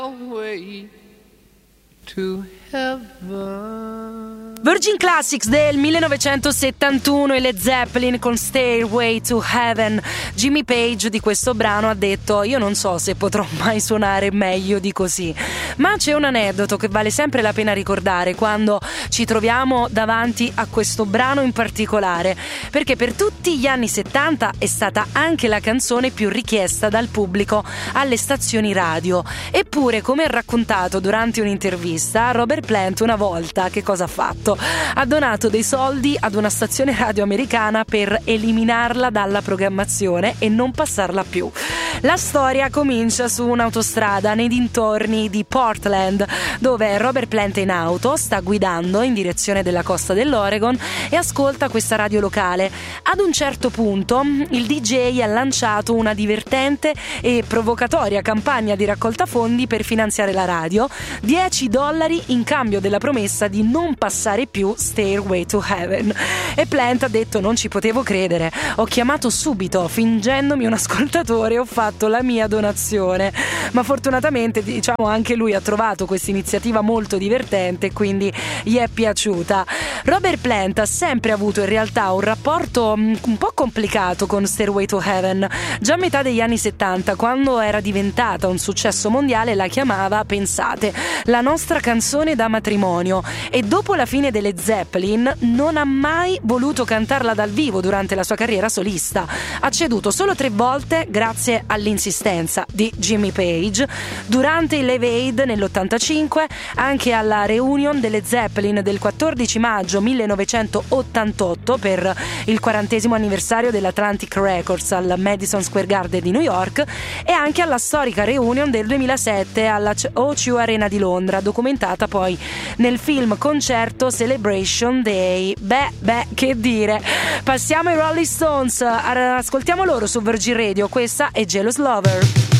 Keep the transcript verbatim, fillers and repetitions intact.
Way to heaven. Virgin Classics del millenovecentosettantuno e Led Zeppelin con Stairway to Heaven. Jimmy Page di questo brano ha detto: io non so se potrò mai suonare meglio di così. Ma c'è un aneddoto che vale sempre la pena ricordare quando ci troviamo davanti a questo brano in particolare, perché per tutti gli anni settanta è stata anche la canzone più richiesta dal pubblico alle stazioni radio. Eppure, come ha raccontato durante un'intervista, Robert Plant una volta che cosa ha fatto? Ha donato dei soldi ad una stazione radio americana per eliminarla dalla programmazione e non passarla più. La storia comincia su un'autostrada nei dintorni di Portland, dove Robert Plant è in auto, sta guidando in direzione della costa dell'Oregon e ascolta questa radio locale. Ad un certo punto il D J ha lanciato una divertente e provocatoria campagna di raccolta fondi per finanziare la radio, dieci dollari in cambio della promessa di non passare più Stairway to Heaven. E Plant ha detto: non ci potevo credere, ho chiamato subito fingendomi un ascoltatore e ho fatto la mia donazione. Ma fortunatamente, diciamo, anche lui ha trovato questa iniziativa molto divertente, quindi gli è piaciuta. Robert Plant ha sempre avuto in realtà un rapporto un po' complicato con Stairway to Heaven. Già a metà degli anni settanta, quando era diventata un successo mondiale, la chiamava, pensate, la nostra canzone da matrimonio, e dopo la fine delle Zeppelin non ha mai voluto cantarla dal vivo durante la sua carriera solista. Ha ceduto solo tre volte grazie all'insistenza di Jimmy Page, durante il Live Aid nell'ottantacinque, anche alla reunion delle Zeppelin del quattordici maggio millenovecentottantotto per il quarantesimo anniversario dell'Atlantic Records al Madison Square Garden di New York, e anche alla storica reunion del duemilasette alla O due Arena di Londra, documentata poi nel film concerto Celebration Day. Beh, beh, che dire. Passiamo ai Rolling Stones, ascoltiamo loro su Virgin Radio. Questa è Jealous Lover.